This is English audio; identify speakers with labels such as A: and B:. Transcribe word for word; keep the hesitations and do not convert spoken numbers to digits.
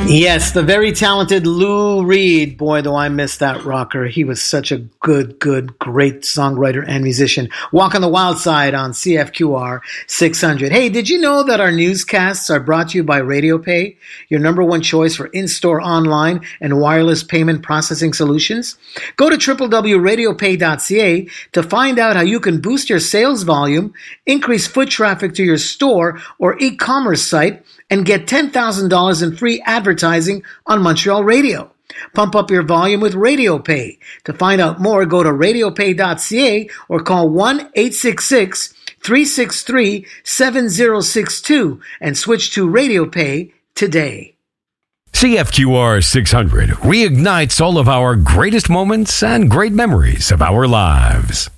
A: Yes, the very talented Lou Reed. Boy, do I miss that rocker. He was such a good, good, great songwriter and musician. Walk on the Wild Side on C F Q R six hundred. Hey, did you know that our newscasts are brought to you by RadioPay, your number one choice for in-store, online, and wireless payment processing solutions? Go to w w w dot radio pay dot c a to find out how you can boost your sales volume, increase foot traffic to your store or e-commerce site, and get ten thousand dollars in free advertising on Montreal radio. Pump up your volume with RadioPay. To find out more, go to radio pay dot c a or call one eight six six, three six three, seven zero six two and switch to RadioPay today.
B: C F Q R six hundred reignites all of our greatest moments and great memories of our lives.